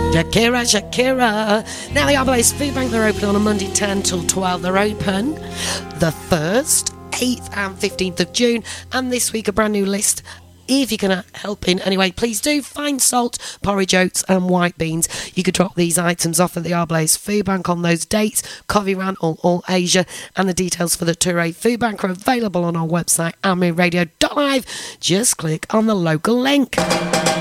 Shakira. Now the Arbalace Food Bank, they're open on a Monday 10 till 12. They're open the 1st, 8th and 15th of June. And this week a brand new list. If you can help in any way, please do. Fine salt, porridge oats and white beans. You could drop these items off at the Arbalace Food Bank on those dates. Coviran or All Asia. And the details for the Touré Food Bank are available on our website, amirradio.live. Just click on the local link.